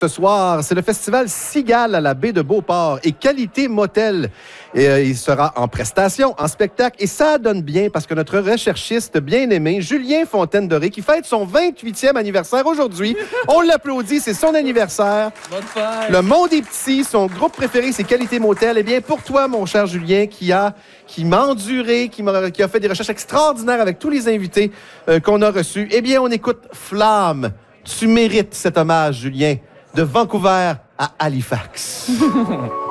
Ce soir, c'est le festival Cigale à la baie de Beauport et Qualité Motel. Et, il sera en prestation, en spectacle. Et ça donne bien parce que notre recherchiste bien-aimé, Julien Fontaine-Doré, qui fête son 28e anniversaire aujourd'hui, on l'applaudit, c'est son anniversaire. Bonne fête! Le monde est petit, son groupe préféré, c'est Qualité Motel. Eh bien, pour toi, mon cher Julien, qui m'a enduré, qui a fait des recherches extraordinaires avec tous les invités qu'on a reçus, eh bien, on écoute Flamme. Tu mérites cet hommage, Julien. De Vancouver à Halifax.